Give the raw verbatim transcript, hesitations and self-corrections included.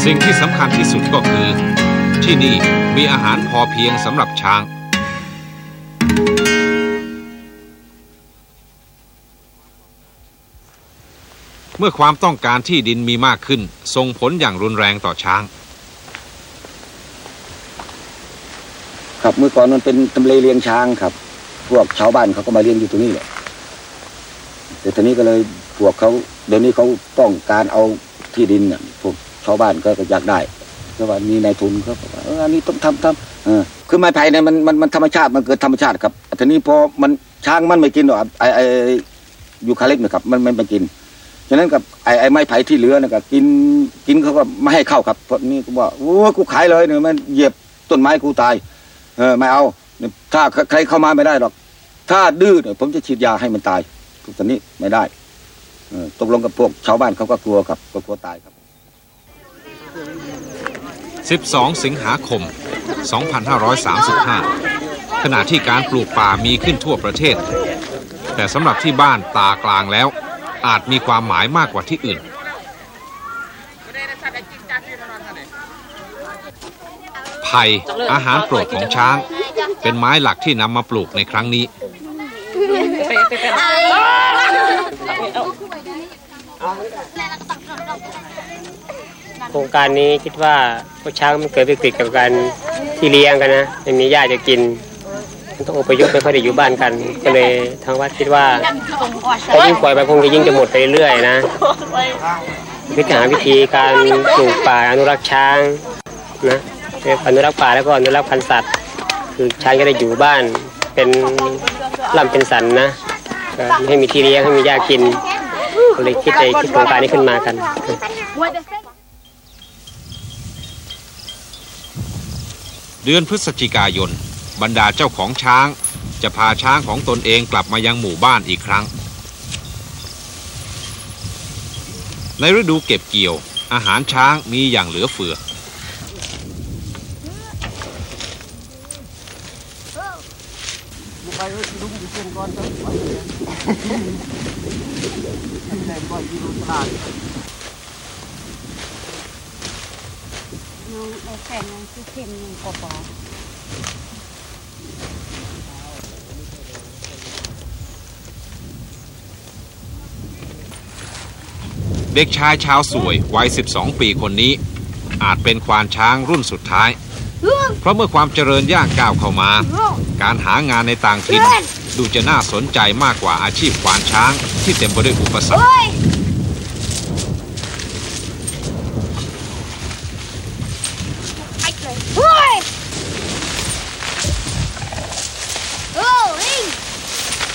สิ่งที่สำคัญที่สุดก็คือที่นี่มีอาหารพอเพียงสำหรับช้างเมื่อความต้องการที่ดินมีมากขึ้นส่งผลอย่างรุนแรงต่อช้างครับเมื่อก่อนมันเป็นทำเลเลี้ยงช้างครับพวกชาวบ้านเขาก็มาเลี้ยงอยู่ตรงนี้แหละแต่ทีนี้ก็เลยพวกเขาเดี๋ยวนี้เขาต้องการเอาที่ดินเนี่ยพวกชาวบ้านก็อยากได้เพราะว่ามีนายทุนเขาบอกว่าเอออันนี้ต้องทำทำเออคือไม้ไผ่เนี่ยมันมันมันธรรมชาติมันเกิดธรรมชาติครับทีนี้พอมันช้างมันไม่กินหรอกไอไอยูคาลิปต์นะครับมันมันไม่กินฉะนั้นกับไอ้ไอ้ไม้ไผ่ที่เหลือนะครับกินกินเขาก็ไม่ให้เข้าครับเพราะนี่ก็บอกโอ้กูขายเลยเนี่ยมันเหยียบต้นไม้กูตายเออไม่เอาถ้าใครเข้ามาไม่ได้หรอกถ้าดื้อเนี่ยผมจะฉีดยาให้มันตายทุกตอนนี้ไม่ได้เออตกลงกับพวกชาวบ้านเขาก็กลัวครับก็กลัวตายครับสิบสองสิงหาคมสองพันห้าร้อยสามสิบห้าขณะที่การปลูกป่ามีขึ้นทั่วประเทศแต่สำหรับที่บ้านตากลางแล้วอาจมีความหมายมากกว่าที่อื่นไผ่อาหารโปรดของช้างเป็นไม้หลักที่นำมาปลูกในครั้งนี้โครงการนี้คิดว่าพวกช้างมันเกิดวิกฤตกับการที่เลี้ยงกันนะไม่มีหญ้าจะกินต้องอพยพไม่ค่อยได้อยู่บ้านกันก็เลยทางวัดคิดว่าถ้ายิ่งปล่อยไปคงจะยิ่งจะหมดไปเรื่อยๆนะพิจารณาวิธีการปลูกป่าอนุรักษ์ช้างนะอนุรักษ์ป่าแล้วก็อนุรักษ์พันธุ์สัตว์คือช้างจะได้อยู่บ้านเป็นล่ำเป็นสันนะให้มีที่เลี้ยงให้มีหญ้ากินก็เลยคิดในคิดโครงการนี้ขึ้นมากันเดือนพฤศจิกายนบรรดาเจ้าของช้างจะพาช้างของตนเองกลับมายังหมู่บ้านอีกครั้งในฤดูเก็บเกี่ยวอาหารช้างมีอย่างเหลือเฟือเด็กชายชาวสวยวัยสิบสองปีคนนี้อาจเป็นควานช้างรุ่นสุดท้ายเพราะเมื่อความเจริญย่างก้าวเข้ามาการหางานในต่างถิ่นดูจะน่าสนใจมากกว่าอาชีพควานช้างที่เต็มไปด้วยอุปสรรค